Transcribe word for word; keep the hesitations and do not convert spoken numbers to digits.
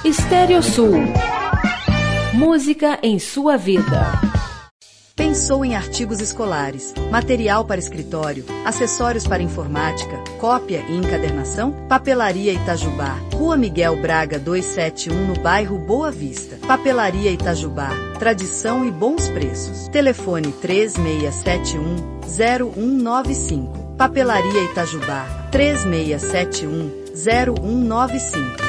Estéreo Sul. Música em sua vida. Pensou em artigos escolares, material para escritório, acessórios para informática, cópia e encadernação? Papelaria Itajubá, Rua Miguel Braga duzentos e setenta e um, no bairro Boa Vista. Papelaria Itajubá, tradição e bons preços. Telefone três seis sete um, zero um nove cinco. Papelaria Itajubá, três seis sete um, zero um nove cinco.